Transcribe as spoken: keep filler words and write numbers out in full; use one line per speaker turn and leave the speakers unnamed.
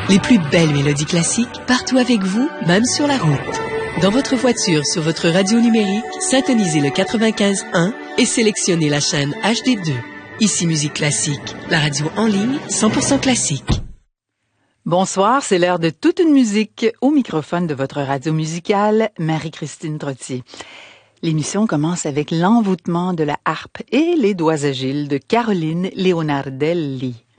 Les plus belles mélodies classiques partout avec vous, même sur la route. Dans votre voiture, sur votre radio numérique, syntonisez le quatre-vingt-quinze un et sélectionnez la chaîne H D deux. Ici Musique Classique, la radio en ligne cent pour cent classique.
Bonsoir, c'est l'heure de toute une musique au microphone de votre radio musicale, Marie-Christine Trottier. L'émission commence avec l'envoûtement de la harpe et les doigts agiles de Caroline Leonardelli.